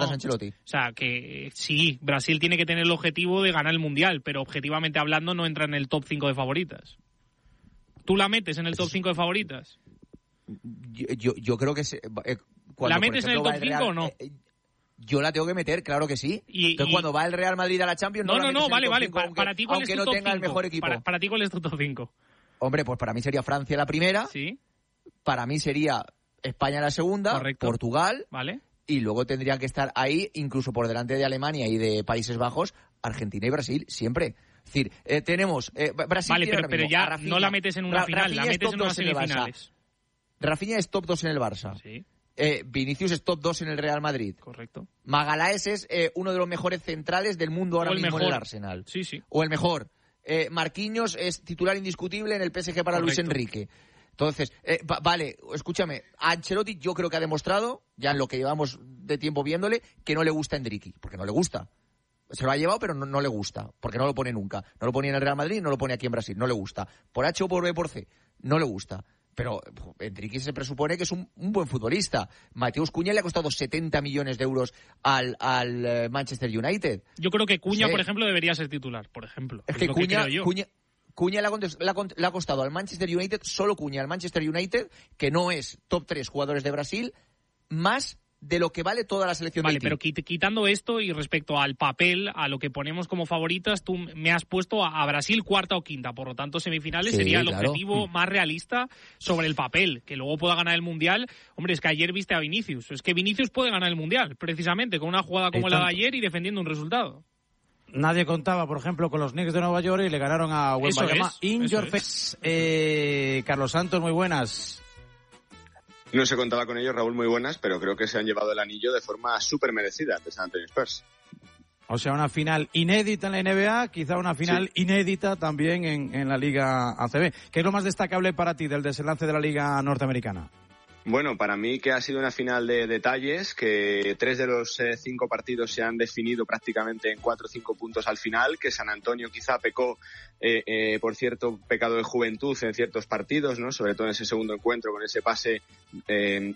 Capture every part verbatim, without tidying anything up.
no. Ancelotti. O sea, que sí, Brasil tiene que tener el objetivo de ganar el Mundial, pero objetivamente hablando no entra en el top cinco de favoritas. ¿Tú la metes en el top cinco de favoritas? Yo, yo, yo creo que... Se, eh, cuando, ¿La metes ejemplo, en el top cinco o no? Eh, yo la tengo que meter, claro que sí. Y, Entonces, y... cuando va el Real Madrid a la Champions... No, no, no, no, no, vale, vale. cinco, Para, aunque, para ti, ¿cuál es tu no top tenga cinco? El mejor equipo. Para, para ti, ¿cuál es tu top cinco? Hombre, pues para mí sería Francia la primera. Sí. Para mí sería España la segunda. Correcto. Portugal. Vale. Y luego tendrían que estar ahí, incluso por delante de Alemania y de Países Bajos, Argentina y Brasil, siempre. Es decir, eh, tenemos... Eh, Brasil vale, pero, pero ya Rafinha, no la metes en una Ra- final, Rafinha la metes en unas semifinales. Rafinha es top dos en el Barça. Sí. Eh, Vinicius es top dos en el Real Madrid. Correcto. Magaláes es eh, uno de los mejores centrales del mundo ahora mismo mejor. en el Arsenal. Sí, sí. O el mejor. Eh, Marquinhos es titular indiscutible en el P S G para Correcto. Luis Enrique. Entonces, eh, va, vale, escúchame, a Ancelotti yo creo que ha demostrado, ya en lo que llevamos de tiempo viéndole, que no le gusta Endricky, porque no le gusta. Se lo ha llevado, pero no, no le gusta, porque no lo pone nunca. No lo ponía en el Real Madrid, no lo pone aquí en Brasil, no le gusta. Por H o por B por C, no le gusta. Pero Endricky se presupone que es un, un buen futbolista. Mateus Cunha le ha costado setenta millones de euros al, al uh, Manchester United. Yo creo que Cunha, Sí. por ejemplo, debería ser titular, por ejemplo. Es Es que lo Cunha, creo yo. Cunha, Cunha le ha, contes- le, ha, cont- le ha costado al Manchester United, solo Cunha al Manchester United, que no es top tres jugadores de Brasil, más de lo que vale toda la selección Vale, de Haití. pero quit- quitando esto y respecto al papel, a lo que ponemos como favoritas, tú me has puesto a, a Brasil cuarta o quinta, por lo tanto semifinales Sí, sería el claro. objetivo Mm. más realista sobre el papel, que luego pueda ganar el Mundial. Hombre, es que ayer viste a Vinicius, es que Vinicius puede ganar el Mundial, precisamente, con una jugada como Y la de tanto. ayer y defendiendo un resultado. Nadie contaba, por ejemplo, con los Knicks de Nueva York y le ganaron a Eso Wembanyama es, in eso your es. face. Eh, Carlos Santos, muy buenas. No se contaba con ellos, Raúl, muy buenas, pero creo que se han llevado el anillo de forma súper merecida de San Antonio Spurs. O sea, una final inédita en la N B A, quizá una final Sí. inédita también en, en la Liga A C B. ¿Qué es lo más destacable para ti del desenlace de la Liga Norteamericana? Bueno, para mí que ha sido una final de detalles, que tres de los eh, cinco partidos se han definido prácticamente en cuatro o cinco puntos al final, que San Antonio quizá pecó eh, eh, por cierto pecado de juventud en ciertos partidos, ¿no? Sobre todo en ese segundo encuentro con ese pase eh,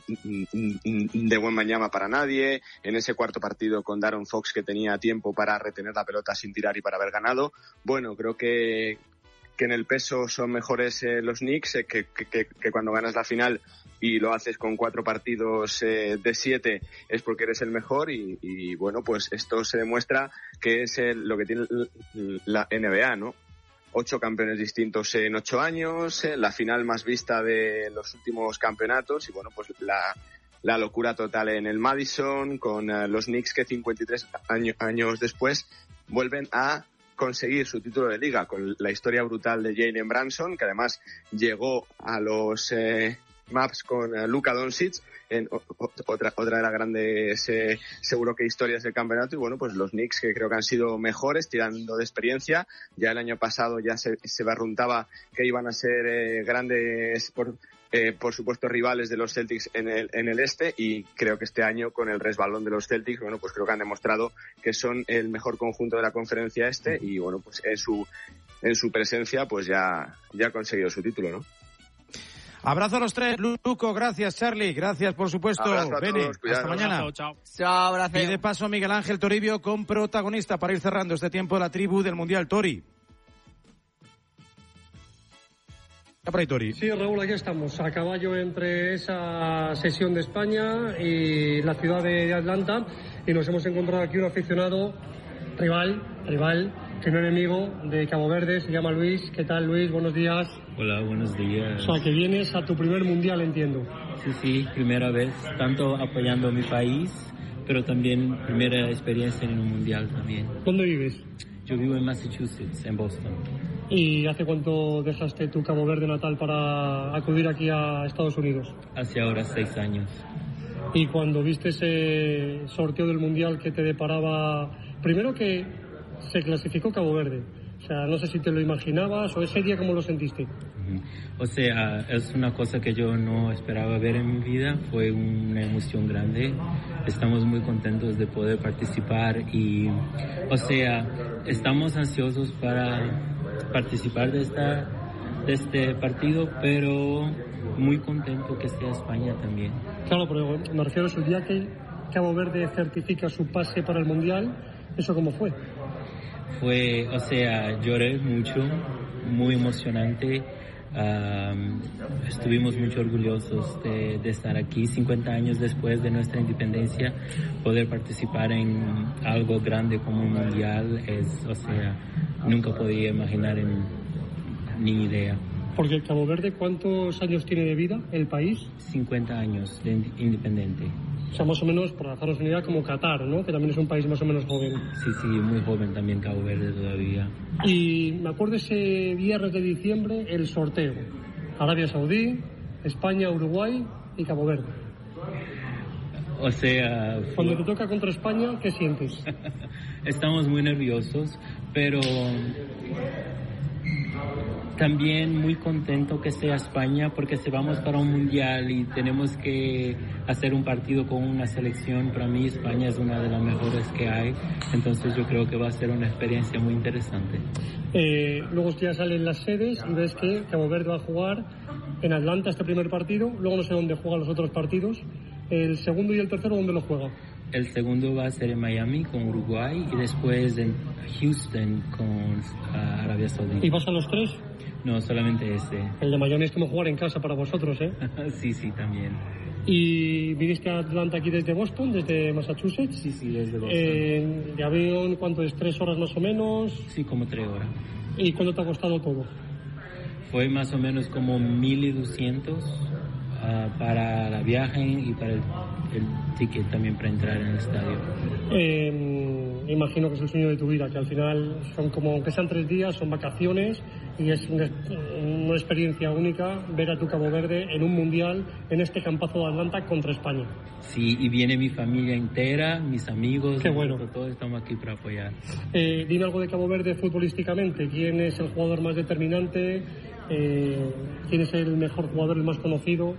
de Wembanyama para nadie, en ese cuarto partido con Darren Fox que tenía tiempo para retener la pelota sin tirar y para haber ganado. Bueno, creo que que en el peso son mejores eh, los Knicks, eh, que, que, que cuando ganas la final y lo haces con cuatro partidos eh, de siete es porque eres el mejor y, y bueno, pues esto se demuestra que es el, lo que tiene la N B A, ¿no? Ocho campeones distintos en ocho años, eh, la final más vista de los últimos campeonatos y bueno, pues la, la locura total en el Madison con uh, los Knicks que cincuenta y tres año, años después vuelven a conseguir su título de liga con la historia brutal de Jalen Brunson, que además llegó a los eh, Maps con uh, Luka Doncic, en o, o, otra otra de las grandes eh, seguro que historias del campeonato. Y bueno, pues los Knicks, que creo que han sido mejores tirando de experiencia. Ya el año pasado ya se, se barruntaba que iban a ser eh, grandes por Eh, por supuesto rivales de los Celtics en el en el este, y creo que este año con el resbalón de los Celtics, bueno, pues creo que han demostrado que son el mejor conjunto de la conferencia este y bueno, pues en su en su presencia pues ya ya ha conseguido su título, ¿no? Abrazo a los tres. Luco, gracias. Charlie, gracias por supuesto. Abrazo a Bene, todos, cuidados. hasta mañana. Chao, chao. Chao, abrazo. Y de paso a Miguel Ángel Toribio con protagonista para ir cerrando este tiempo de la tribu del Mundial. Tori. Por ahí, Tori. Sí, Raúl, aquí estamos, a caballo entre esa sesión de España y la ciudad de Atlanta, y nos hemos encontrado aquí un aficionado rival, rival, que no enemigo de Cabo Verde, se llama Luis. ¿Qué tal, Luis? Buenos días. Hola, buenos días. O sea, que vienes a tu primer mundial, entiendo. Sí, sí, primera vez, tanto apoyando a mi país, pero también primera experiencia en un mundial también. ¿Dónde vives? Yo vivo en Massachusetts, en Boston. ¿Y hace cuánto dejaste tu Cabo Verde natal para acudir aquí a Estados Unidos? Hace ahora seis años. Y cuando viste ese sorteo del mundial que te deparaba, primero que se clasificó Cabo Verde, o sea, no sé si te lo imaginabas o ese día cómo lo sentiste. Uh-huh. O sea, es una cosa que yo no esperaba ver en mi vida, fue una emoción grande. Estamos muy contentos de poder participar y, o sea, estamos ansiosos para participar de esta de este partido, pero muy contento que esté España también. Claro, pero me refiero a el día que Cabo Verde certifica su pase para el Mundial. ¿Eso cómo fue? Fue, o sea, lloré mucho, muy emocionante. Um, estuvimos muy orgullosos de, de estar aquí cincuenta años después de nuestra independencia. Poder participar en algo grande como un mundial es, o sea, nunca podía imaginar en, ni idea. Porque Cabo Verde, ¿cuántos años tiene de vida el país? cincuenta años de independiente. O sea, más o menos, por hacernos una idea, como Qatar, ¿no? Que también es un país más o menos joven. Sí, sí, muy joven también Cabo Verde todavía. Y me acuerdo ese viernes de diciembre, el sorteo. Arabia Saudí, España, Uruguay y Cabo Verde. O sea... Fue... Cuando te toca contra España, ¿qué sientes? Estamos muy nerviosos, pero... También muy contento que sea España, porque si vamos para un mundial y tenemos que hacer un partido con una selección, para mí España es una de las mejores que hay, entonces yo creo que va a ser una experiencia muy interesante. Eh, luego ya salen las sedes y ves que Cabo Verde va a jugar en Atlanta este primer partido, luego no sé dónde juegan los otros partidos. El segundo y el tercero, ¿dónde lo juega? El segundo va a ser en Miami con Uruguay y después en Houston con uh, Arabia Saudí. ¿Y pasan los tres? No, solamente este. El de Miami es como jugar en casa para vosotros, ¿eh? Sí, sí, también. ¿Y viniste a Atlanta aquí desde Boston, desde Massachusetts? Sí, sí, desde Boston. Eh, ¿De avión cuánto es? ¿Tres horas más o menos? Sí, como tres horas. ¿Y cuánto te ha costado todo? Fue más o menos como mil doscientos uh, para la viaje y para el, el ticket también para entrar en el estadio. Eh, imagino que es el sueño de tu vida, que al final son como, aunque sean tres días, son vacaciones y es una, una experiencia única ver a tu Cabo Verde en un mundial en este campazo de Atlanta contra España. Sí, y viene mi familia entera, mis amigos. Qué bueno. Todos estamos aquí para apoyar. Eh, dime algo de Cabo Verde futbolísticamente. ¿Quién es el jugador más determinante? Eh, ¿Quién es el mejor jugador, el más conocido?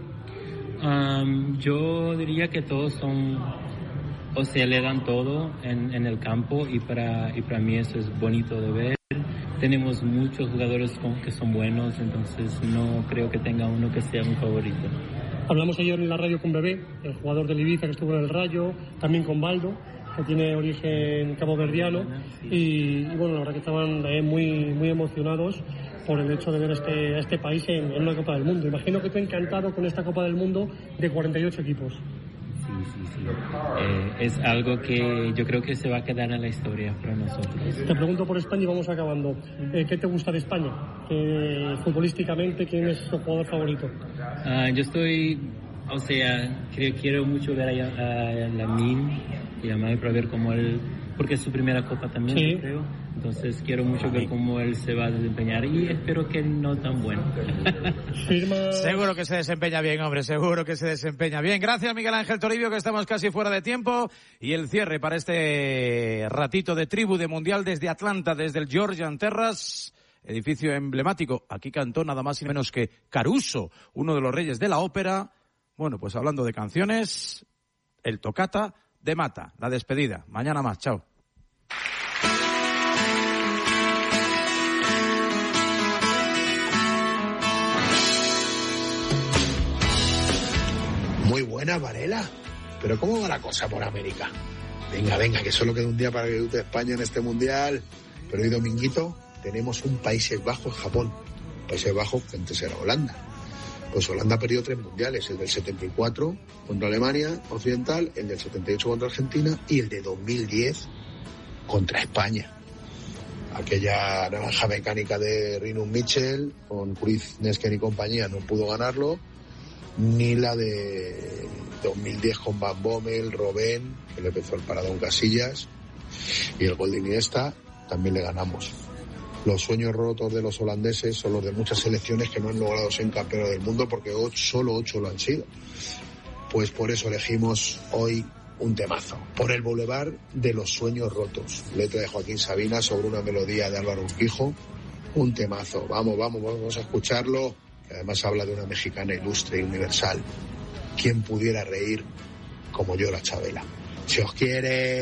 Um, yo diría que todos son, o sea, le dan todo en, en el campo y para, y para mí eso es bonito de ver. Tenemos muchos jugadores con, que son buenos, entonces no creo que tenga uno que sea mi favorito. Hablamos ayer en la radio con Bebé, el jugador del Ibiza que estuvo en el Rayo, también con Baldo, que tiene origen caboverdiano, y, y bueno, la verdad que estaban eh, muy, muy emocionados por el hecho de ver este, este país en, en una Copa del Mundo. Imagino que te ha encantado con esta Copa del Mundo de cuarenta y ocho equipos. Sí, sí, sí. Eh, es algo que yo creo que se va a quedar en la historia para nosotros. Te pregunto por España y vamos acabando. Eh, ¿Qué te gusta de España? Eh, futbolísticamente, ¿quién es tu jugador favorito? Uh, yo estoy, o sea, quiero, quiero mucho ver a, a, a Lamine Yamal para ver cómo él, porque es su primera Copa también, sí. Yo creo. Entonces quiero mucho ver cómo él se va a desempeñar y espero que no tan bueno. Seguro que se desempeña bien, hombre, seguro que se desempeña bien. Gracias, Miguel Ángel Toribio, que estamos casi fuera de tiempo. Y el cierre para este ratito de tribu de Mundial desde Atlanta, desde el Georgian Terrace, edificio emblemático. Aquí cantó nada más y menos que Caruso, uno de los reyes de la ópera. Bueno, pues hablando de canciones, el Toccata de Mata, la despedida. Mañana más, chao. Muy buena, Varela. Pero ¿cómo va la cosa por América? Venga, venga, que solo queda un día para que debute España en este Mundial. Pero hoy, dominguito, tenemos un Países Bajos-Japón. Países Bajos, que antes era Holanda. Pues Holanda ha perdido tres mundiales. El del setenta y cuatro contra Alemania Occidental, el del setenta y ocho contra Argentina y el de dos mil diez contra España. Aquella naranja mecánica de Rinus Michel, con Cruyff, Nesken y compañía, no pudo ganarlo. Ni la de dos mil diez con Van Bommel, Robben, que le empezó el paradón Casillas, y el gol de Iniesta, también le ganamos. Los sueños rotos de los holandeses son los de muchas selecciones que no han logrado ser campeones del mundo, porque ocho, solo ocho lo han sido. Pues por eso elegimos hoy un temazo, por el Boulevard de los Sueños Rotos, letra de Joaquín Sabina sobre una melodía de Álvaro Urquijo. Un temazo, vamos, vamos, vamos a escucharlo. Además habla de una mexicana ilustre y universal. ¿Quién pudiera reír como llora Chabela? Si os quiere...